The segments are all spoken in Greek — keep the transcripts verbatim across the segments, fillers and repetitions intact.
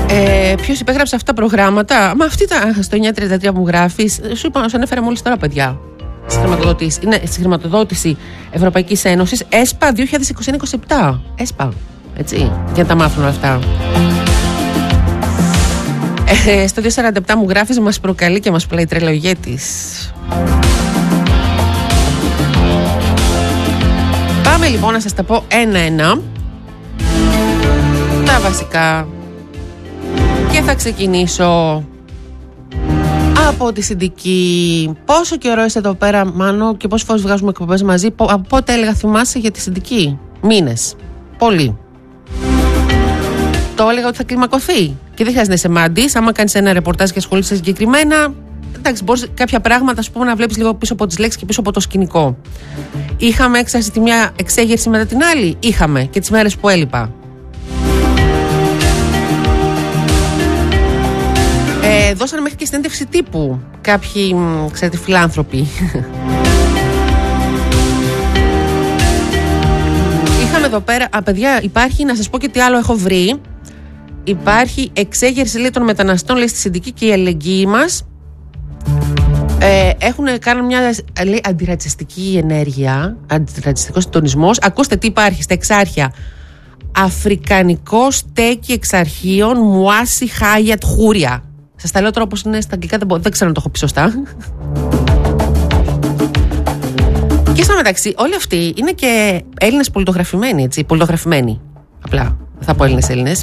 Ε, ποιος υπέγραψε αυτά τα προγράμματα? Μα αυτή ήταν στο εννιά τριάντα τρία που μου γράφεις. Σου είπα, σου ανέφερα μόλις τώρα, παιδιά. Στη χρηματοδότηση, είναι στη χρηματοδότηση Ευρωπαϊκής Ένωσης, ΕΣΠΑ δύο χιλιάδες είκοσι ένα είκοσι επτά. ΕΣΠΑ, έτσι, για να τα μάθουν όλα αυτά. Ε, στο δύο σαράντα επτά μου γράφεις, μας προκαλεί και μας πλέει τρελογέτης. Πάμε λοιπόν να σας τα πω ένα-ένα τα βασικά και θα ξεκινήσω από τη Συντική. Πόσο καιρό είσαι εδώ πέρα, Μάνο, και πόσες φορές βγάζουμε εκπομπές μαζί? Από πότε έλεγα, θυμάσαι, για τη Συντική? Μήνες. Πολύ. Το έλεγα ότι θα κλιμακωθεί. Και δεν χρειάζεται να είσαι μάντης. Άμα κάνεις ένα ρεπορτάζ και ασχολείσαι συγκεκριμένα, εντάξει, μπορείς κάποια πράγματα, ας πούμε, να βλέπεις λίγο πίσω από τις λέξεις και πίσω από το σκηνικό. Είχαμε έξαρση τη μια εξέγερση μετά την άλλη. Είχαμε και τις μέρες που έλειπα. Ε, δώσανε μέχρι και συνέντευξη τύπου κάποιοι, ξέρετε, φιλάνθρωποι. Είχαμε εδώ πέρα, α, παιδιά, υπάρχει, να σας πω και τι άλλο έχω βρει. Υπάρχει εξέγερση, λέει, των μεταναστών, λέει, στη Συντική, και η αλληλεγγύη μας. Ε, έχουν κάνει μια, λέει, αντιρατσιστική ενέργεια, αντιρατσιστικός συντονισμός. Ακούστε τι υπάρχει στα Εξάρχεια. Αφρικανικό στέκι εξαρχείων Μουάσι Χάγιατ Χούρια. Σας τα λέω τώρα όπως είναι στα αγγλικά, δεν, δεν ξέρω να το έχω πει σωστά. Και στο μεταξύ, όλοι αυτοί είναι και Έλληνες πολιτογραφημένοι, έτσι, πολιτογραφημένοι. Απλά, δεν θα πω Έλληνες Έλληνες.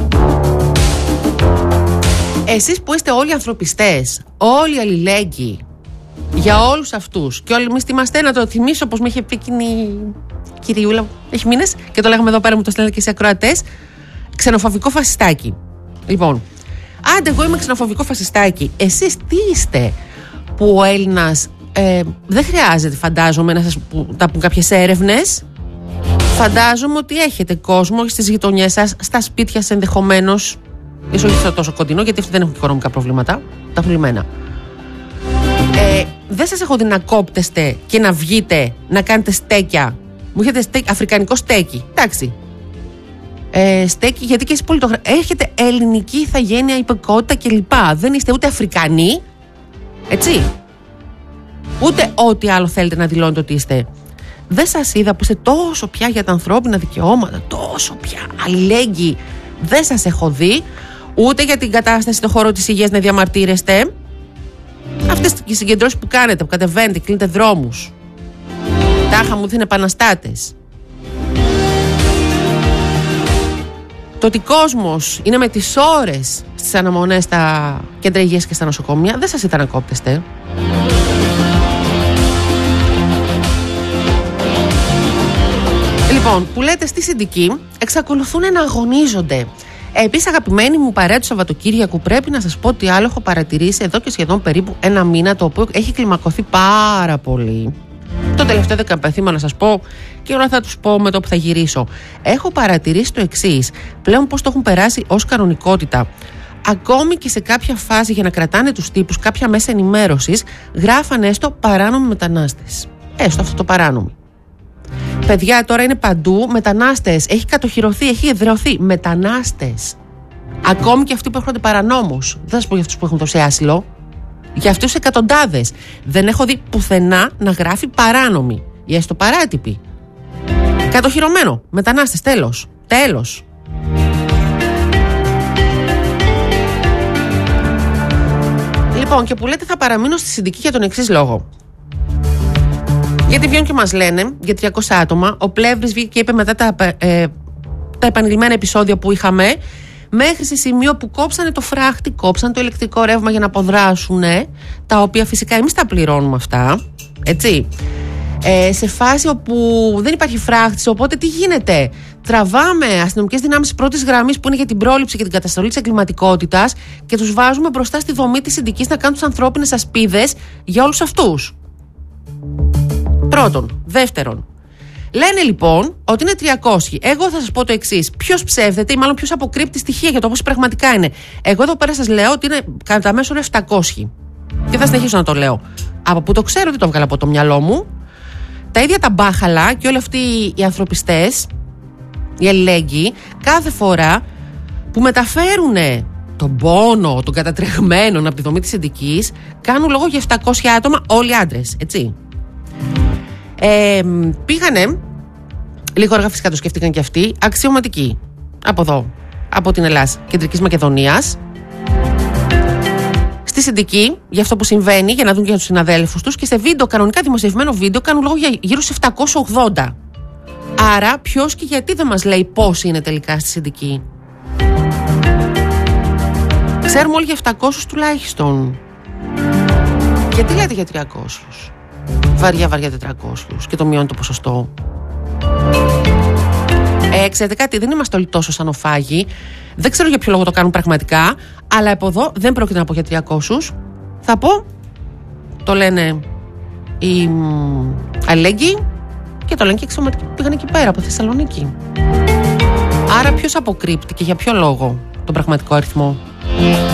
Εσείς που είστε όλοι ανθρωπιστές, όλοι αλληλέγγυοι για όλους αυτούς, και όλοι εμείς είμαστε, να το θυμίσω όπως με είχε πει εκείνη η κυριούλα, έχει μήνες, και το λέγαμε εδώ πέρα, μου το στέλνετε και σε ακροατές, ξενοφοβικό φασιστάκι. Λοιπόν, άντε, εγώ είμαι ξενοφοβικό φασιστάκι. Εσείς τι είστε που ο Έλληνας ε, δεν χρειάζεται, φαντάζομαι, να σας τα πούν κάποιες έρευνες. Φαντάζομαι ότι έχετε κόσμο στις γειτονιές σας, στα σπίτια σας ενδεχομένως. Ίσως όχι τόσο κοντινό, γιατί αυτοί δεν έχουν οικονομικά προβλήματα. Τα έχουν λυμμένα. Ε, δεν σας έχω δει να κόπτεστε και να βγείτε να κάνετε στέκια. Μου έχετε στέκι, αφρικανικό στέκι. Εντάξει. Ε, στέκι, γιατί και εσείς πολιτογρα... έχετε ελληνική ηθαγένεια, υπηκότητα κλπ. Δεν είστε ούτε Αφρικανοί, έτσι. Ούτε ό,τι άλλο θέλετε να δηλώνετε ότι είστε. Δεν σας είδα που είστε τόσο πια για τα ανθρώπινα δικαιώματα, τόσο πια αλληλέγγυοι. Δεν σας έχω δει. Ούτε για την κατάσταση στον χώρο της υγείας να διαμαρτύρεστε. Αυτές οι συγκεντρώσεις που κάνετε, που κατεβαίνετε, κλείνετε δρόμους. Τάχα μου, είναι επαναστάτες. Το ότι κόσμος είναι με τις ώρες στις αναμονές στα κέντρα υγείας και στα νοσοκομεία, δεν σας ήταν να κόπτεστε. Λοιπόν, που λέτε στη Συντική, εξακολουθούν να αγωνίζονται. Επίσης, αγαπημένοι μου παρέα του Σαββατοκύριακου, πρέπει να σας πω ότι άλλο έχω παρατηρήσει εδώ και σχεδόν περίπου ένα μήνα, το οποίο έχει κλιμακωθεί πάρα πολύ. Το τελευταίο δεκαπενθήμα να σας πω, και όλα θα τους πω με το που θα γυρίσω. Έχω παρατηρήσει το εξής. Πλέον πώς το έχουν περάσει ως κανονικότητα. Ακόμη και σε κάποια φάση, για να κρατάνε τους τύπους, κάποια μέσα ενημέρωσης, γράφανε έστω παράνομοι μετανάστες. Έστω αυτό το παράνομοι. Παιδιά, τώρα είναι παντού μετανάστες. Έχει κατοχυρωθεί, έχει εδραιωθεί. Μετανάστες. Ακόμη και αυτοί που έρχονται παρανόμως. Δεν θα σας πω για αυτούς που έχουν δώσει άσυλο. Για αυτούς εκατοντάδες. Δεν έχω δει πουθενά να γράφει παράνομοι ή έστω παράτυποι. Κατοχυρωμένο. Μετανάστες. Τέλος. Τέλος. Λοιπόν, και που λέτε θα παραμείνω στη Συντική για τον εξής λόγο. Γιατί βγαίνουν και μας λένε για τριακόσια άτομα. Ο Πλεύρης βγήκε και είπε μετά τα, ε, τα επανειλημμένα επεισόδια που είχαμε, μέχρι σε σημείο που κόψανε το φράχτη, κόψανε το ηλεκτρικό ρεύμα για να αποδράσουν, τα οποία φυσικά εμείς τα πληρώνουμε αυτά, έτσι. Ε, σε φάση όπου δεν υπάρχει φράχτης, οπότε τι γίνεται? Τραβάμε αστυνομικές δυνάμεις πρώτης γραμμής που είναι για την πρόληψη και την καταστολή της εγκληματικότητας και τους βάζουμε μπροστά στη δομή της Συντικής να κάνουν τις ανθρώπινες ασπίδες για όλους αυτούς. Πρώτον. Δεύτερον, λένε λοιπόν ότι είναι τριακόσιοι. Εγώ θα σας πω το εξής. Ποιος ψεύδεται ή μάλλον ποιος αποκρύπτει στοιχεία για το πώς πραγματικά είναι? Εγώ εδώ πέρα σας λέω ότι είναι κατά μέσο όρο επτακόσιοι. Και θα συνεχίσω να το λέω. Από που το ξέρω, δεν το έβγαλα από το μυαλό μου. Τα ίδια τα μπάχαλα και όλοι αυτοί οι ανθρωπιστές, οι αλληλέγγυοι, κάθε φορά που μεταφέρουν τον πόνο των κατατρεγμένων από τη δομή της Συντικής, κάνουν λόγο για επτακόσια άτομα, όλοι άντρες, έτσι. Ε, πήγανε, λίγο αργά φυσικά το σκέφτηκαν και αυτοί, αξιωματικοί από εδώ, από την Ελλάδα, Κεντρικής Μακεδονίας, στη Συντική για αυτό που συμβαίνει, για να δουν και για τους συναδέλφους τους, και σε βίντεο, κανονικά δημοσιευμένο βίντεο, κάνουν λόγο για γύρω σε επτακόσια ογδόντα. Άρα, ποιος και γιατί δεν μας λέει πόσοι είναι τελικά στη Συντική? Ξέρουμε όλοι για επτακόσιους τουλάχιστον. Γιατί λέτε για τριακόσιους? Βαριά, βαριά τετρακόσιους και το μειώνει το ποσοστό. Ε, ξέρετε κάτι, δεν είμαστε όλοι τόσο σανοφάγοι. Δεν ξέρω για ποιο λόγο το κάνουν πραγματικά, αλλά από εδώ δεν πρόκειται να πω για τριακόσιους. Θα πω, το λένε οι αλληλέγγυοι και το λένε και εξωματικοί που πήγαν εκεί πέρα από Θεσσαλονίκη. Άρα ποιος αποκρύπτει και για ποιο λόγο τον πραγματικό αριθμό?